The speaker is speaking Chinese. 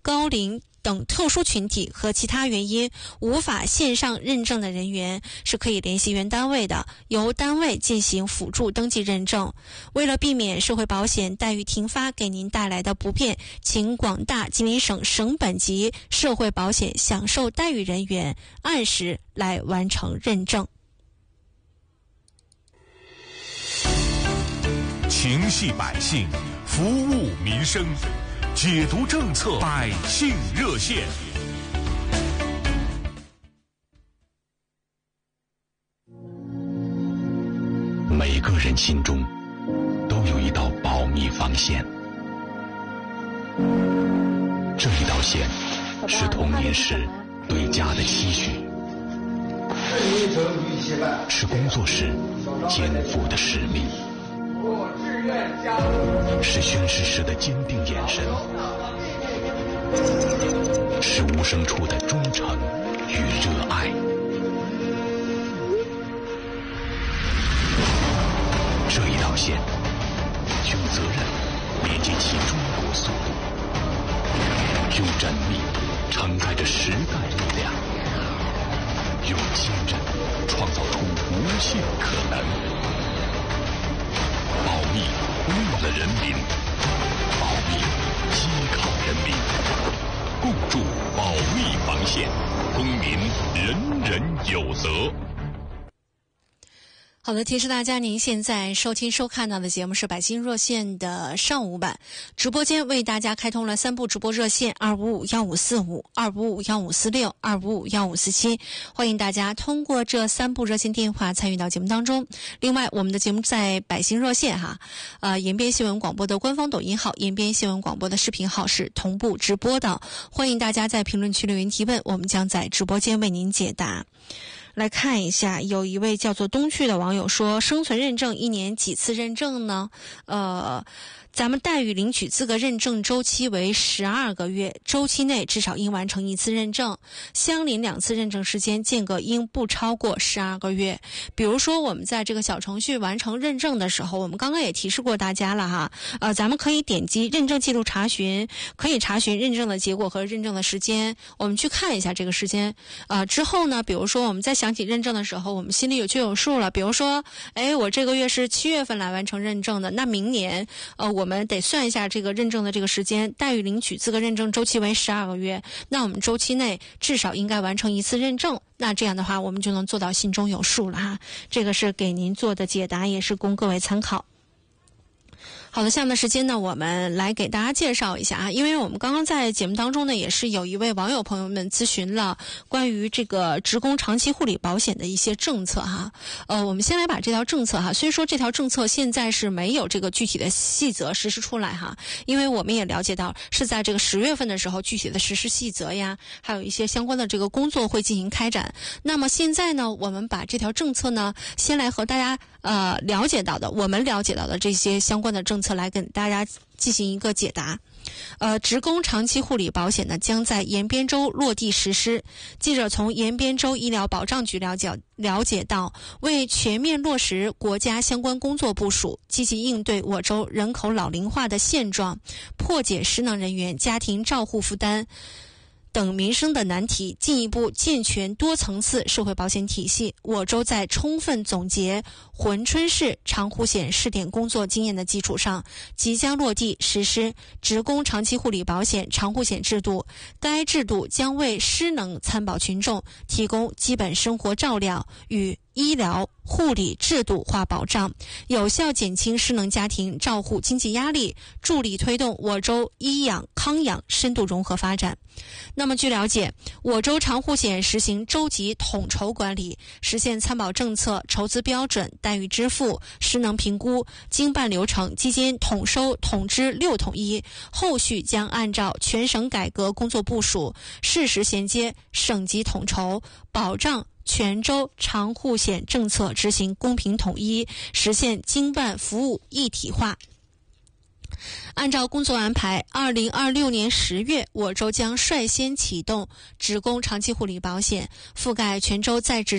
高龄等特殊群体和其他原因无法线上认证的人员是可以联系原单位的，由单位进行辅助登记认证。为了避免社会保险待遇停发给您带来的不便，请广大吉林省省本级社会保险享受待遇人员按时来完成认证。 情系百姓，服务民生，解读政策，百姓热线。 每个人心中都有一道保密防线，这一道线是童年时对家的期许，是工作时肩负的使命，是宣誓时的坚定眼神，是无声处的忠诚与热爱。这一道线，用责任连接起中国速度，用缜密承载着时代力量，用坚韧创造出无限可能。保密为了人民，保密依靠人民，共筑保密防线，公民人人有责。 好的，提示大家，您现在收听收看到的节目是百姓热线的上午版，直播间为大家开通了3部直播热线2551545、2551546、2551547，欢迎大家通过这3部热线电话参与到节目当中。另外，我们的节目在百姓热线延边新闻广播的官方抖音号、延边新闻广播的视频号是同步直播的，欢迎大家在评论区留言提问，我们将在直播间为您解答。来看一下，有一位叫做东去的网友说，生存认证1年几次认证呢？咱们待遇领取资格认证周期为12个月，周期内至少应完成1次认证，相邻2次认证时间间隔应不超过12个月。比如说我们在这个小程序完成认证的时候，我们刚刚也提示过大家了哈，咱们可以点击认证记录查询，可以查询认证的结果和认证的时间，我们去看一下这个时间。之后呢，比如说我们在想起认证的时候，我们心里就有数了，比如说我这个月是7月份来完成认证的，那明年我们得算一下这个认证的这个时间，待遇领取资格认证周期为12个月，那我们周期内至少应该完成1次认证，那这样的话我们就能做到心中有数了哈。这个是给您做的解答，也是供各位参考。好的，下面的时间呢，我们来给大家介绍一下因为我们刚刚在节目当中呢，也是有一位网友朋友们咨询了关于这个职工长期护理保险的一些政策我们先来把这条政策虽说这条政策现在是没有这个具体的细则实施出来因为我们也了解到是在这个10月份的时候，具体的实施细则呀，还有一些相关的这个工作会进行开展。那么现在呢，我们把这条政策呢，先来和大家我们了解到的这些相关的政策来跟大家进行一个解答。职工长期护理保险呢，将在延边州落地实施。记者从延边州医疗保障局了解到，为全面落实国家相关工作部署，积极应对我州人口老龄化的现状，破解失能人员家庭照护负担等民生的难题，进一步健全多层次社会保险体系。我州在充分总结珲春市长护险试点工作经验的基础上，即将落地实施职工长期护理保险长护险制度。该制度将为失能参保群众提供基本生活照料与医疗护理制度化保障，有效减轻失能家庭照护经济压力，助力推动我州医养康养深度融合发展。那么据了解，我州长护险实行州级统筹管理，实现参保政策、筹资标准、待遇支付、失能评估、经办流程基金统收统支6统一，后续将按照全省改革工作部署，适时衔接省级统筹，保障全州长护险政策执行公平统一，实现经办服务一体化。按照工作安排，2026年10月，我州将率先启动职工长期护理保险，覆盖全州在职